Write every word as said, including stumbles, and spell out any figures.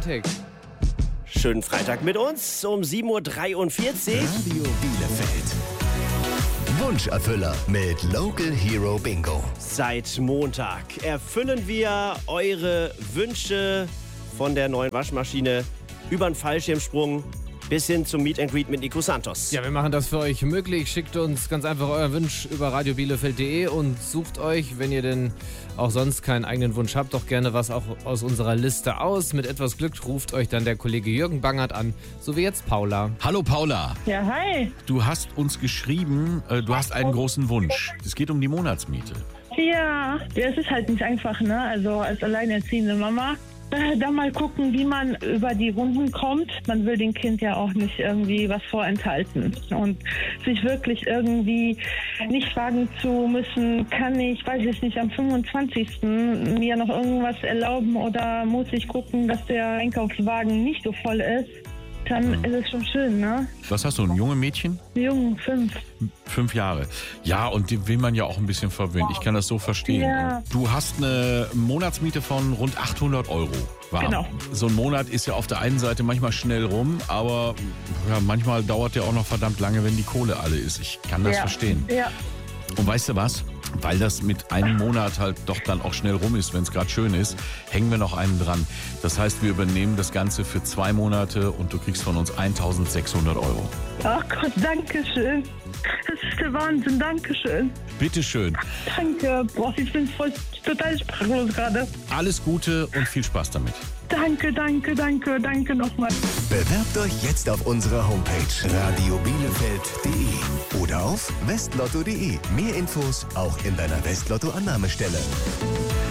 Freitag. Schönen Freitag mit uns um sieben Uhr dreiundvierzig. Radio Bielefeld. Wunscherfüller mit Local Hero Bingo. Seit Montag erfüllen wir eure Wünsche von der neuen Waschmaschine über den Fallschirmsprung bis hin zum Meet and Greet mit Nico Santos. Ja, wir machen das für euch möglich. Schickt uns ganz einfach euren Wunsch über radio bielefeld punkt de und sucht euch, wenn ihr denn auch sonst keinen eigenen Wunsch habt, doch gerne was auch aus unserer Liste aus. Mit etwas Glück ruft euch dann der Kollege Jürgen Bangert an, so wie jetzt Paula. Hallo Paula. Ja, hi. Du hast uns geschrieben, äh, du hast einen großen Wunsch. Es geht um die Monatsmiete. Ja, ja, es ist halt nicht einfach, ne? Also als alleinerziehende Mama. Äh, da mal gucken, wie man über die Runden kommt. Man will dem Kind ja auch nicht irgendwie was vorenthalten. Und sich wirklich irgendwie nicht fragen zu müssen, kann ich, weiß ich nicht, am fünfundzwanzigsten mir noch irgendwas erlauben oder muss ich gucken, dass der Einkaufswagen nicht so voll ist. Dann ist es schon schön, ne? Was hast du, ein junges Mädchen? Jung, fünf. Fünf Jahre. Ja, und die will man ja auch ein bisschen verwöhnen. Ich kann das so verstehen. Ja. Du hast eine Monatsmiete von rund achthundert Euro. Wow. Genau. So ein Monat ist ja auf der einen Seite manchmal schnell rum, aber ja, manchmal dauert der auch noch verdammt lange, wenn die Kohle alle ist. Ich kann das Ja. verstehen. Ja. Und weißt du was? Weil das mit einem Monat halt doch dann auch schnell rum ist, wenn es gerade schön ist, hängen wir noch einen dran. Das heißt, wir übernehmen das Ganze für zwei Monate und du kriegst von uns eintausendsechshundert Euro. Ach Gott, danke schön. Das ist der Wahnsinn, danke schön. Bitteschön. Danke. Boah, ich bin voll total sprachlos gerade. Alles Gute und viel Spaß damit. Danke, danke, danke, danke nochmal. Bewerbt euch jetzt auf unserer Homepage radio bielefeld punkt de oder auf westlotto punkt de. Mehr Infos auch in deiner Westlotto-Annahmestelle.